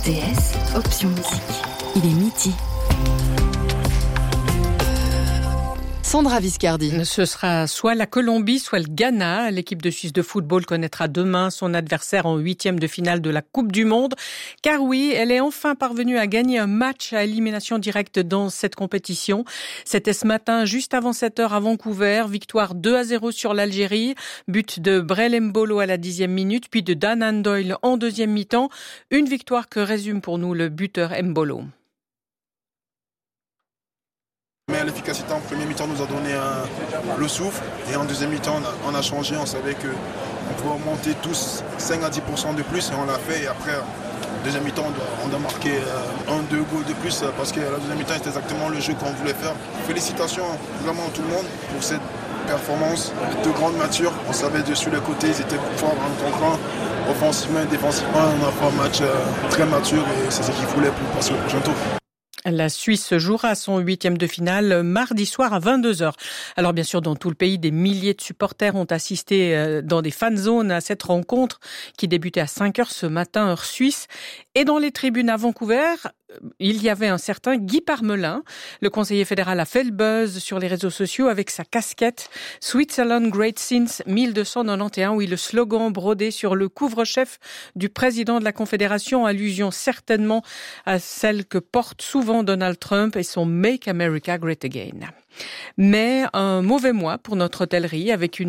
TS, option musique. Il est midi. Sandra Viscardi. Ce sera soit la Colombie, soit le Ghana. L'équipe de Suisse de football connaîtra demain son adversaire en 8e de finale de la Coupe du Monde. Car oui, elle est enfin parvenue à gagner un match à élimination directe dans cette compétition. C'était ce matin, juste avant 7h à Vancouver. Victoire 2-0 sur l'Algérie. But de Brel Mbolo à la 10e minute, puis de Dan Doyle en deuxième mi-temps. Une victoire que résume pour nous le buteur Mbolo. Mais l'efficacité en premier mi-temps nous a donné le souffle et en deuxième mi-temps on a changé, on savait qu'on pouvait monter tous 5 à 10% de plus et on l'a fait et après deuxième mi-temps on a marqué 1-2 goals de plus parce que la deuxième mi-temps c'était exactement le jeu qu'on voulait faire. Félicitations vraiment à tout le monde pour cette performance de grande mature. On savait dessus les côtés, ils étaient forts en contre offensivement et défensivement. On a fait un match très mature et c'est ce qu'il voulait pour passer au prochain tour. La Suisse jouera son 8e de finale mardi soir à 22h. Alors bien sûr, dans tout le pays, des milliers de supporters ont assisté dans des fan zones à cette rencontre qui débutait à 5h ce matin, heure suisse. Et dans les tribunes à Vancouver, il y avait un certain Guy Parmelin. Le conseiller fédéral a fait le buzz sur les réseaux sociaux avec sa casquette Switzerland Great Since 1291, où le slogan brodé sur le couvre-chef du président de la Confédération, allusion certainement à celle que porte souvent Donald Trump et son Make America Great Again. Mais un mauvais mois pour notre hôtellerie avec une